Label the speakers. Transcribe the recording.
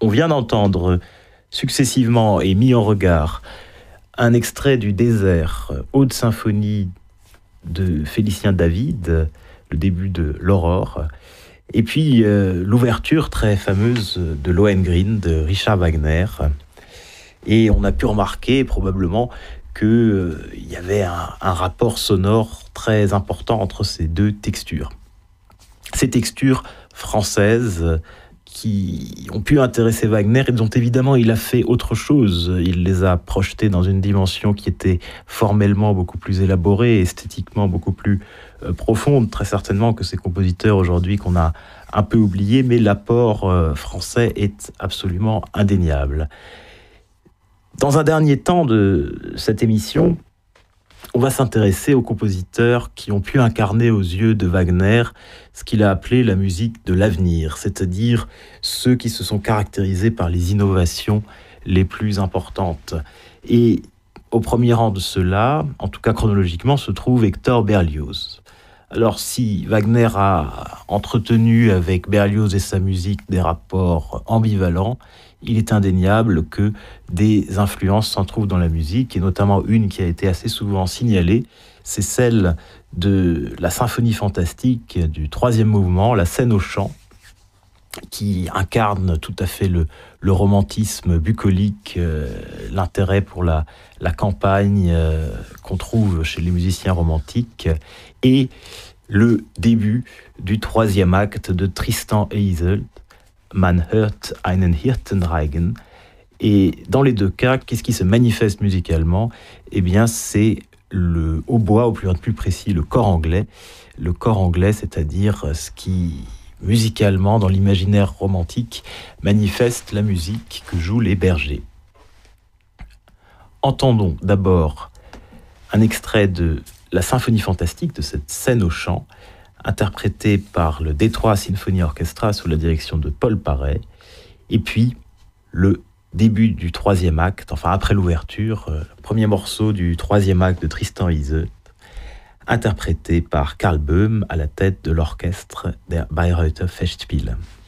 Speaker 1: On vient d'entendre successivement et mis en regard un extrait du Désert, Haute Symphonie de Félicien David, le début de l'Aurore, et puis l'ouverture très fameuse de Lohengrin de Richard Wagner. Et on a pu remarquer probablement qu'il y avait un rapport sonore très important entre ces deux textures. Ces textures françaises qui ont pu intéresser Wagner et dont évidemment il a fait autre chose. Il les a projetées dans une dimension qui était formellement beaucoup plus élaborée, esthétiquement beaucoup plus profonde, très certainement que ces compositeurs aujourd'hui qu'on a un peu oubliés, mais l'apport français est absolument indéniable. Dans un dernier temps de cette émission, on va s'intéresser aux compositeurs qui ont pu incarner aux yeux de Wagner ce qu'il a appelé la musique de l'avenir, c'est-à-dire ceux qui se sont caractérisés par les innovations les plus importantes. Et au premier rang de ceux-là, en tout cas chronologiquement, se trouve Hector Berlioz. Alors si Wagner a entretenu avec Berlioz et sa musique des rapports ambivalents, il est indéniable que des influences s'en trouvent dans la musique, et notamment une qui a été assez souvent signalée, c'est celle de la symphonie fantastique du troisième mouvement, la scène au chant, qui incarne tout à fait le romantisme bucolique, l'intérêt pour la campagne qu'on trouve chez les musiciens romantiques, et le début du troisième acte de Tristan et Isolde, Man hört einen Hirten reigen. Et dans les deux cas, qu'est-ce qui se manifeste musicalement ? Eh bien, c'est le hautbois, au plus précis, le cor anglais. Le cor anglais, c'est-à-dire ce qui, musicalement, dans l'imaginaire romantique, manifeste la musique que jouent les bergers. Entendons d'abord un extrait de la symphonie fantastique, de cette scène au chant, interprété par le Detroit Symphony Orchestra sous la direction de Paul Paré, et puis le début du troisième acte, enfin après l'ouverture, le premier morceau du troisième acte de Tristan et Isolde, interprété par Karl Böhm à la tête de l'orchestre der Bayreuther Festspiele.